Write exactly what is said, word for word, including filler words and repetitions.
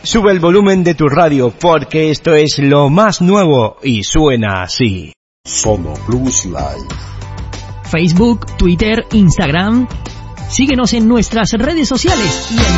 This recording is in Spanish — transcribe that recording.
Sube el volumen de tu radio porque esto es lo más nuevo y suena así. Sono Blues Live. Facebook, Twitter, Instagram. Síguenos en nuestras redes sociales y en